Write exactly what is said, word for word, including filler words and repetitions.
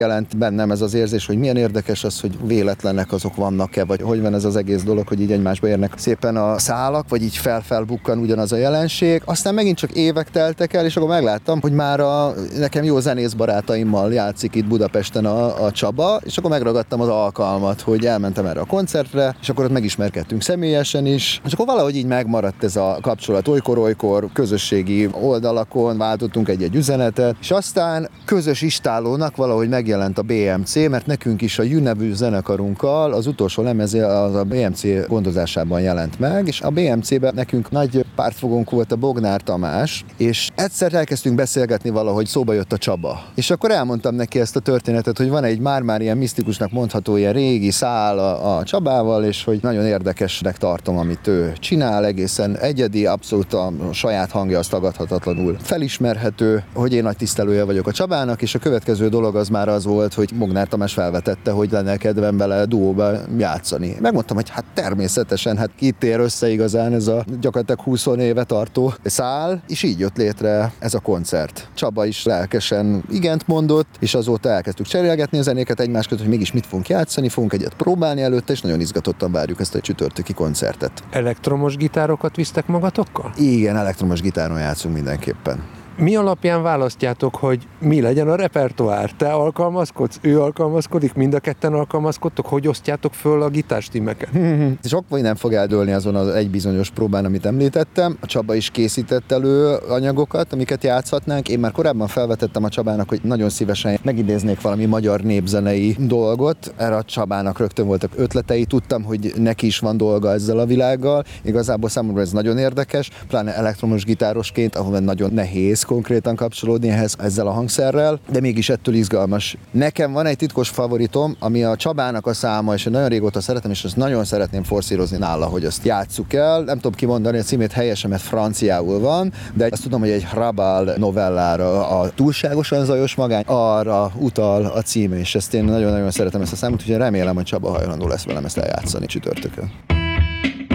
jelent bennem ez az érzés, hogy milyen érdekes az, hogy véletlenek azok vannak-e, vagy hogy van ez az egész dolog, hogy így egymásba érnek szépen a szálak, vagy így fel-felbukkan ugyanaz a jelenség. Aztán megint csak évek teltek el, és akkor megláttam, hogy már a nekem jó zenész barátaimmal játszik itt Budapesten a, a Csaba, és akkor megragadtam az alkalmat, hogy elmentem erre a koncertre, és akkor ott megismerkedtünk személyesen is, és akkor valahogy így megmaradt ez a kapcsolat. Olykor-olykor közösségi oldalakon váltottunk egy-egy üzenetet, és aztán közös istálónak valahogy megjelent a bé em cé, mert nekünk is a Jü nevű zenekarunkkal az utolsó lemeze az a bé em cé gondozásában jelent meg, és a bé em cében nekünk nagy pártfogónk volt a Bognár Tamás, és egyszer elkezdtünk beszélgetni valahogy, szóba jött a Csaba. És akkor elmondtam neki ezt a történetet, hogy van egy már-már ilyen misztikusnak mondható ilyen régi szál a, a Csabával, és hogy nagyon érdekesnek tartom, amit ő csinál, egészen egyedi, abszolút a saját hangja az tagadhatatlanul felismerhető, hogy én nagy tisztelője vagyok a Csabának, és a következő dolog az már az volt, hogy Bognár Tamás felvetette, hogy lenne kedvem vele duóba játszani. Megmondtam, hogy hát természetesen, hát itt ér össze igazán ez a gyakorlatilag húsz éve tartó szál, és így jött létre ez a koncert. Csaba is lelkesen igent mondott, és azóta elkezdtük cserélgetni a zenéket egymás között, hogy mégis mit fogunk játszani, fogunk egyet próbálni előtte, és nagyon izgatottan várjuk ezt a csütörtöki koncertet. Elektromos gitárokat visztek magatokkal? Igen, elektromos gitáron játszunk mindenképpen. Mi alapján választjátok, hogy mi legyen a repertoár? Te alkalmazkodsz, ő alkalmazkodik, mind a ketten alkalmazkodtok? Hogy osztjátok föl a gitárstimmeket? Sok vagy nem fog eldőlni azon az egy bizonyos próbán, amit említettem. A Csaba is készített elő anyagokat, amiket játszhatnánk. Én már korábban felvetettem a Csabának, hogy nagyon szívesen megidéznék valami magyar népzenei dolgot. Erre a Csabának rögtön voltak ötletei, tudtam, hogy neki is van dolga ezzel a világgal. Igazából számomra ez nagyon érdekes, pláne elektromos gitárosként, ahol nagyon nehéz konkrétan kapcsolódni ehhez ezzel a hangszerrel, de mégis ettől izgalmas. Nekem van egy titkos favoritom, ami a Csabának a száma, és én nagyon régóta szeretem, és azt nagyon szeretném forszírozni nála, hogy azt játsszuk el. Nem tudom kimondani a címét helyesen, mert franciául van, de azt tudom, hogy egy Hrabal novellára, a túlságosan zajos magány, arra utal a címe, és ezt én nagyon-nagyon szeretem ezt a számot, úgyhogy remélem, hogy Csaba hajlandó lesz velem ezt eljátszani csütörtökön.